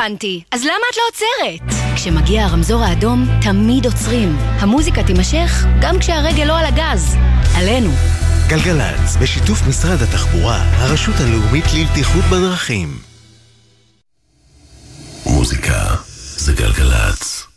הבנתי. אז למה את לא עוצרת? כשמגיע הרמזור האדום, תמיד עוצרים. המוזיקה תימשך גם כשהרגל לא על הגז. עלינו. גלגלץ, בשיתוף משרד התחבורה, הרשות הלאומית לבטיחות בדרכים. מוזיקה זה גלגלץ.